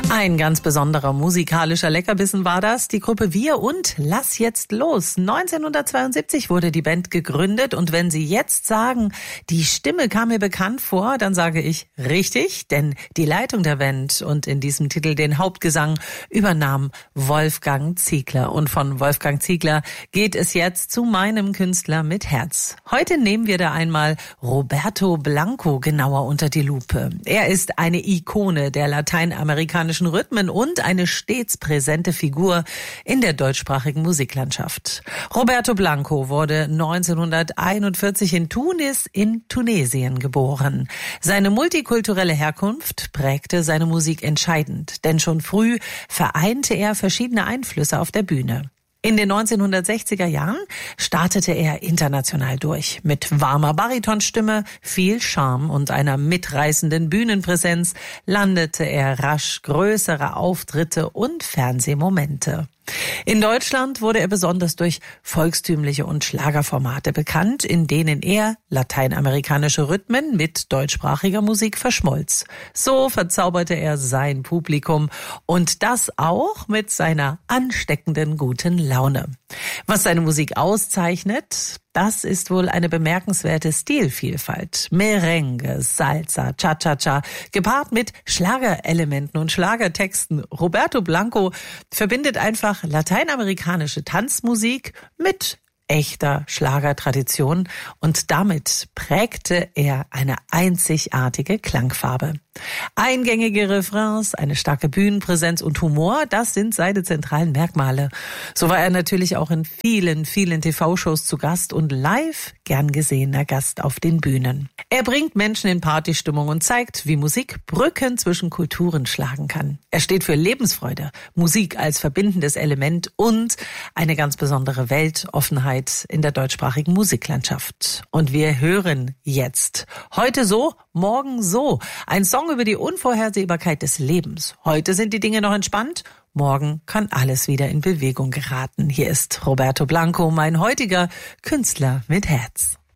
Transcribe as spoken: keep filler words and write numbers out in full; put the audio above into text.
Ein ganz besonderer musikalischer Leckerbissen war das. Die Gruppe Wir und Lass jetzt los. neunzehnhundertzweiundsiebzig wurde die Band gegründet und wenn Sie jetzt sagen, die Stimme kam mir bekannt vor, dann sage ich richtig, denn die Leitung der Band und in diesem Titel den Hauptgesang übernahm Wolfgang Ziegler. Und von Wolfgang Ziegler geht es jetzt zu meinem Künstler mit Herz. Heute nehmen wir da einmal Roberto Blanco genauer unter die Lupe. Er ist eine Ikone der lateinamerikanischen Rhythmen und eine stets präsente Figur in der deutschsprachigen Musiklandschaft. Roberto Blanco wurde neunzehnhunderteinundvierzig in Tunis in Tunesien geboren. Seine multikulturelle Herkunft prägte seine Musik entscheidend, denn schon früh vereinte er verschiedene Einflüsse auf der Bühne. In den neunzehnhundertsechziger Jahren startete er international durch. Mit warmer Baritonstimme, viel Charme und einer mitreißenden Bühnenpräsenz landete er rasch größere Auftritte und Fernsehmomente. In Deutschland wurde er besonders durch volkstümliche und Schlagerformate bekannt, in denen er lateinamerikanische Rhythmen mit deutschsprachiger Musik verschmolz. So verzauberte er sein Publikum und das auch mit seiner ansteckenden guten Laune. Was seine Musik auszeichnet, das ist wohl eine bemerkenswerte Stilvielfalt. Merengue, Salsa, Cha-Cha-Cha, gepaart mit Schlagerelementen und Schlagertexten. Roberto Blanco verbindet einfach lateinamerikanische Tanzmusik mit echter Schlagertradition und damit prägte er eine einzigartige Klangfarbe. Eingängige Refrains, eine starke Bühnenpräsenz und Humor, das sind seine zentralen Merkmale. So war er natürlich auch in vielen, vielen T V-Shows zu Gast und live gern gesehener Gast auf den Bühnen. Er bringt Menschen in Partystimmung und zeigt, wie Musik Brücken zwischen Kulturen schlagen kann. Er steht für Lebensfreude, Musik als verbindendes Element und eine ganz besondere Weltoffenheit in der deutschsprachigen Musiklandschaft. Und wir hören jetzt heute so, morgen so. Ein Song über die Unvorhersehbarkeit des Lebens. Heute sind die Dinge noch entspannt, morgen kann alles wieder in Bewegung geraten. Hier ist Roberto Blanco, mein heutiger Künstler mit Herz.